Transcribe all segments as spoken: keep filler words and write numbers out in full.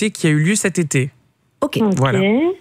actualité qui a eu lieu cet été. Ok. Ok. Voilà.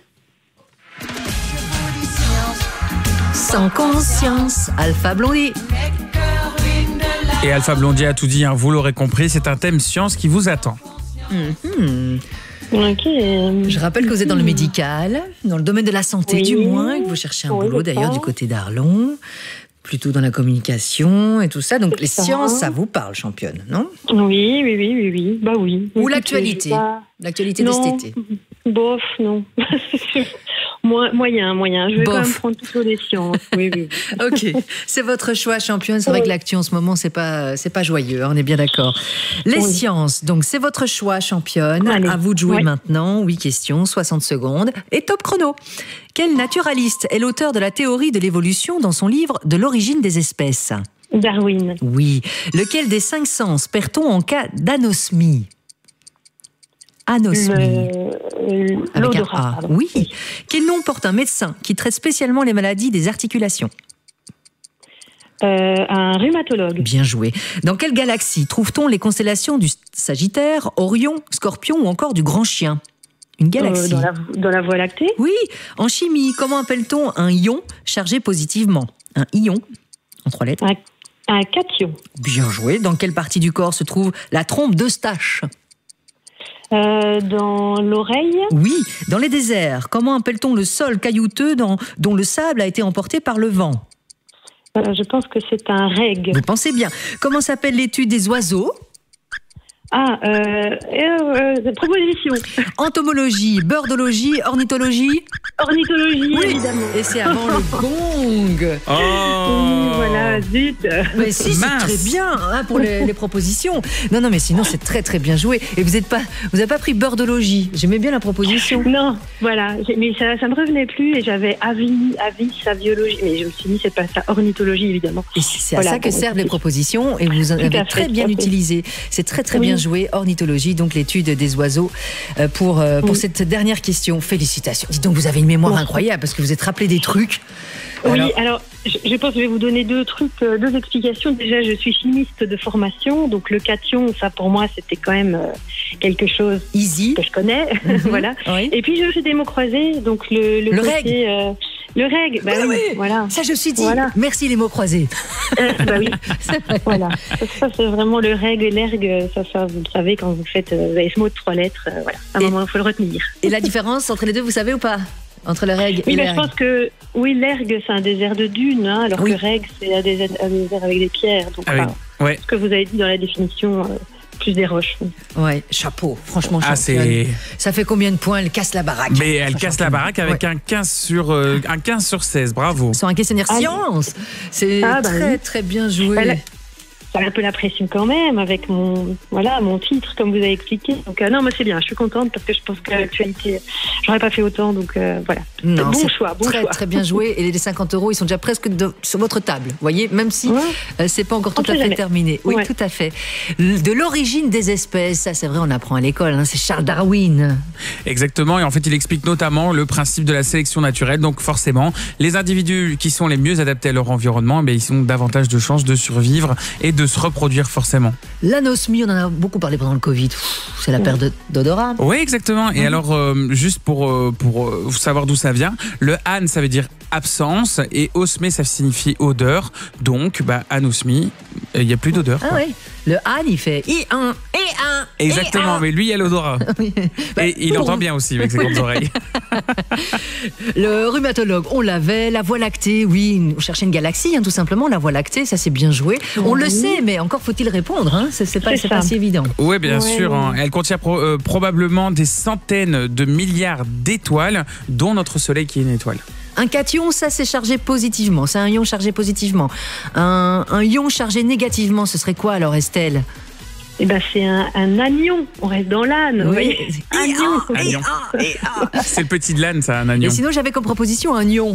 Sans conscience, Alpha Blondie. Et Alpha Blondie a tout dit, hein, vous l'aurez compris, c'est un thème science qui vous attend. Mhm. Ok. Je rappelle que vous êtes dans le médical, dans le domaine de la santé Oui. du moins, et que vous cherchez un Oui, boulot c'est d'ailleurs ça. du côté d'Arlon, plutôt dans la communication et tout ça. Donc C'est les ça. sciences, ça vous parle, championne, non? Oui, oui, oui, oui, oui. Bah oui. Ou Écoutez, l'actualité, j'ai pas- l'actualité de Non. cet été. Bof, non. Mo- moyen, moyen. Je vais Bof. quand même prendre plutôt des sciences. Oui, oui. Ok, c'est votre choix, championne. C'est vrai que l'actu en ce moment, c'est pas, c'est pas joyeux. On est bien d'accord. Les Oui. sciences, donc c'est votre choix, championne. Allez. À vous de jouer Ouais. maintenant. huit questions, soixante secondes et top chrono. Quel naturaliste est l'auteur de la théorie de l'évolution dans son livre De l'origine des espèces? Darwin. Oui. Lequel des cinq sens perd-on en cas d'anosmie? Anosmie. Le- Avec un L'odorat, A. pardon. Oui. Quel nom porte un médecin qui traite spécialement les maladies des articulations? Euh, un rhumatologue. Bien joué. Dans quelle galaxie trouve-t-on les constellations du Sagittaire, Orion, Scorpion ou encore du Grand Chien? Une Euh, galaxie. dans, la, dans la Voie lactée. Oui. En chimie, comment appelle-t-on un ion chargé positivement? Un ion, en trois lettres. Un, un cation. Bien joué. Dans quelle partie du corps se trouve la trompe d'Eustache? Euh, dans l'oreille. Oui. Dans les déserts, comment appelle-t-on le sol caillouteux dans- dont le sable a été emporté par le vent? Euh, je pense que c'est un reg. Vous pensez bien. Comment s'appelle l'étude des oiseaux? Ah, euh, euh, euh, proposition. Entomologie, birdologie, ornithologie. Ornithologie, Oui. évidemment. Et c'est avant le gong. Oh Oui, voilà, zut. Mais si, c'est Mince. très bien hein, pour les, les propositions. Non, non, mais sinon, c'est très, très bien joué. Et vous n'avez pas, vous avez pas pris birdologie. J'aimais bien la proposition. Non, voilà. J'ai- Mais ça, ça me revenait plus et j'avais avis, avis, sa biologie. Mais je me suis dit, c'est pas ça. Ornithologie, évidemment. Et c'est à Voilà, ça que bon, servent les écoutez. propositions. Et vous en Tout à avez fait, très tout bien à fait. utilisé. C'est très, très Oui. bien joué. Ornithologie, donc l'étude des oiseaux. euh, Pour, euh, pour Oui. cette dernière question, félicitations. Dites donc, vous avez une mémoire Merci. incroyable parce que vous êtes rappelé des trucs. Oui, Alors- alors, je, je pense que je vais vous donner deux trucs, euh, deux explications. Déjà, je suis chimiste de formation, donc le cation, ça pour moi, c'était quand même euh, quelque chose Easy. que je connais, voilà. Oui. Et puis je fais des mots croisés, donc le le, Le côté, reg. euh, le reg, bah Oui, oui, oui. voilà. Ça, je suis dit. Voilà. Merci les mots croisés. Euh, bah oui, voilà. Ça, ça, c'est vraiment le reg et l'erg. Ça, ça, vous le savez quand vous faites, euh, vous avez ce mot de trois lettres. euh, voilà, à un Et- moment, il faut le retenir. Et la différence entre les deux, vous savez ou pas? Entre le reg Oui, et bah, je l'erg. pense que oui, l'erg, c'est un désert de dunes, hein, alors Oui. que reg, c'est un désert, un désert avec des pierres. Donc, Avec- enfin, ouais. ce que vous avez dit dans la définition, euh, plus des roches. Ouais, chapeau. Franchement, Ah, championne. c'est... Ça fait combien de points? Elle casse la baraque. Mais elle Franchement, casse la baraque avec Ouais. un quinze sur, euh, un quinze sur seize, bravo. Sur un questionnaire Ah, science. C'est Ah, bah très, oui. très bien joué. Elle- Ça a un peu la pression quand même avec mon voilà mon titre comme vous avez expliqué. Donc euh, non, moi c'est bien, je suis contente parce que je pense que l'actualité, j'aurais pas fait autant. Donc euh, voilà. Non, bon c'est choix, bon très, choix. très bien joué. Et les cinquante euros, ils sont déjà presque de- sur votre table. Vous voyez, même si Ouais. euh, c'est pas encore On tout à sait fait jamais. terminé. Oui, Ouais. tout à fait. De l'origine des espèces, ça c'est vrai, on apprend à l'école. hein, c'est Charles Darwin. Exactement, et en fait il explique notamment le principe de la sélection naturelle. Donc forcément, les individus qui sont les mieux adaptés à leur environnement, eh ils ont davantage de chances de survivre et de se reproduire forcément. L'anosmie, on en a beaucoup parlé pendant le Covid. Pff, C'est la perte de- d'odorat. Oui, exactement. Et alors, euh, juste pour, euh, pour euh, savoir d'où ça vient, le an, ça veut dire absence, et osmé, ça signifie odeur. Donc, bah, anosmie, il n'y a plus d'odeur. Ah quoi. oui. Le âne, il fait I un, I un. Exactement, mais lui, il a l'odorat. Bah, Et il pour- entend bien aussi avec ses grandes oreilles. Le rhumatologue, on l'avait. La Voie lactée, oui, on cherchait une galaxie, hein, tout simplement. La Voie lactée, ça c'est bien joué. On le sait, mais encore faut-il répondre. Hein. C'est, c'est pas, C'est c'est ça. pas si évident. Oui, bien Ouais, sûr. ouais. hein. Elle contient pro- euh, probablement des centaines de milliards d'étoiles, dont notre Soleil qui est une étoile. Un cation, ça c'est chargé positivement. C'est un ion chargé positivement. Un, un ion chargé négativement, ce serait quoi alors, Estelle? Et ben c'est un, un agnon. On reste dans l'âne. vous voyez. Agnon. Agnon. C'est le petit de l'âne, ça, un agnon. Et sinon, j'avais comme proposition un ion.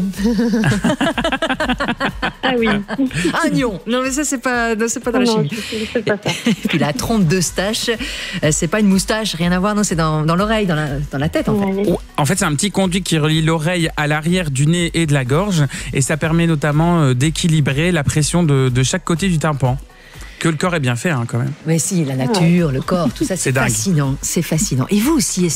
Ah oui. Un ion. Non, mais ça, c'est pas, non, c'est pas dans la Non, chimie. je- je sais pas ça. Et puis la trompe d'Eustache, euh, c'est pas une moustache, rien à voir, non, c'est dans, dans l'oreille, dans la, dans la tête en fait. Ouais. Oh, En fait, c'est un petit conduit qui relie l'oreille à l'arrière du nez et de la gorge, et ça permet notamment euh, d'équilibrer la pression de, de chaque côté du tympan. Que le corps est bien fait, hein, quand même. Mais si, la nature, le corps, tout ça, c'est C'est dingue. fascinant, c'est fascinant. Et vous aussi,